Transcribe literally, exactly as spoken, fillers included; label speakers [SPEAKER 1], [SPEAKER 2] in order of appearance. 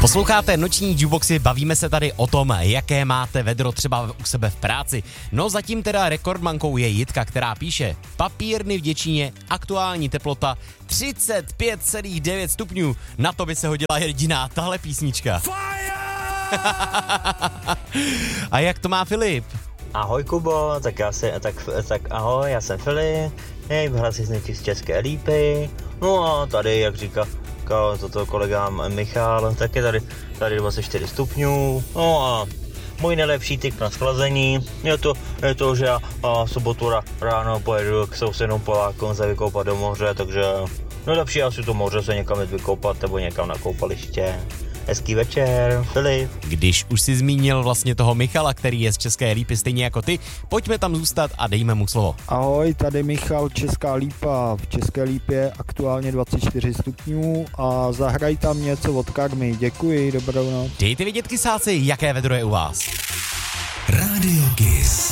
[SPEAKER 1] Posloucháte noční jukeboxy, bavíme se tady o tom, jaké máte vedro třeba u sebe v práci. No zatím teda rekordmankou je Jitka, která píše: papírny v Děčíně, aktuální teplota třicet pět celá devět stupňů. Na to by se hodila jediná tahle písnička. A jak to má Filip?
[SPEAKER 2] Ahoj Kubo, tak já se, tak, tak ahoj, já jsem Filip, hej, hlasíčníky z České Lípy, no a tady, jak říká toto kolega Michal, tak je tady, tady dvacet čtyři stupňů, no a můj nejlepší tip na schlazení je to, je to že já a, sobotu ráno pojedu k sousedům Polákům se vykoupat do moře, takže nejlepší asi to moře se někam jít vykoupat nebo někam na koupaliště. Hezký večer, Filip.
[SPEAKER 1] Když už si zmínil vlastně toho Michala, který je z České Lípy stejně jako ty, pojďme tam zůstat a dejme mu slovo.
[SPEAKER 3] Ahoj, tady Michal, Česká Lípa. V České Lípě aktuálně dvacet čtyři stupňů a zahraj tam něco od Karmy. Děkuji, dobrou noc.
[SPEAKER 1] Dejte vědět, kysáci, jaké vedro je u vás.
[SPEAKER 4] Radio Kiss.